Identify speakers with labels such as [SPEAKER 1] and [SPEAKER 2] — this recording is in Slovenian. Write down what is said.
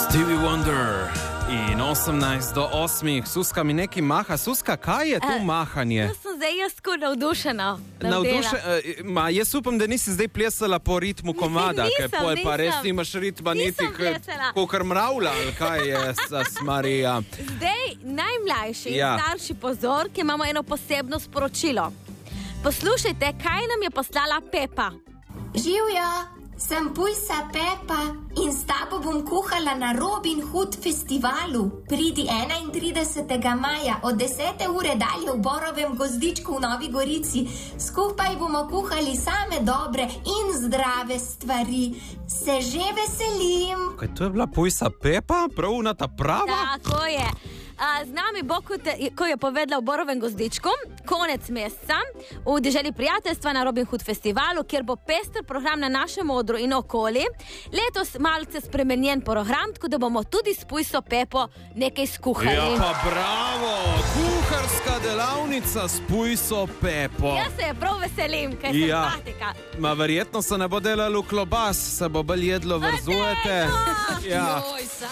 [SPEAKER 1] Stevie Wonder in 18 do 8. Suska mi nekaj maha. Suska, kaj je tu mahanje?
[SPEAKER 2] To sem zdaj jaz tako navdušena.
[SPEAKER 1] Jaz upam, da nisi zdaj plesala po ritmu komada, ker pol pa res nimaš ritma niti kakor mravlja, ali kaj je, Marija.
[SPEAKER 2] Zdaj najmlajši starši pozor, ki imamo eno posebno sporočilo. Poslušajte, kaj nam je poslala Pepa.
[SPEAKER 3] Živjo, sem pujsa Pepa in s tabo bom kuhala na Robin Hood festivalu. Pridi 31. maja od 10. ure dalje v Borovem gozdičku v Novi Gorici. Skupaj bomo kuhali same dobre in zdrave stvari. Se že veselim.
[SPEAKER 1] Kaj to je bila pujsa Pepa? Pravna ta prava?
[SPEAKER 2] Tako je. Z nami bo, ko je povedala v Borovem gozdičku, konec meseca v deželi prijateljstva na Robin Hood festivalu, kjer bo pester program na našem odru in okoli. Letos malce spremenjen program, tako da bomo tudi s pujso Pepo nekaj skuhali.
[SPEAKER 1] Ja, pa bravo! Kuharska delavnica s pujso Pepo.
[SPEAKER 2] Jaz se je prav veselim, kaj sem patika.
[SPEAKER 1] Verjetno se ne bo delalo klobas, se bo bolj jedlo, verzujete.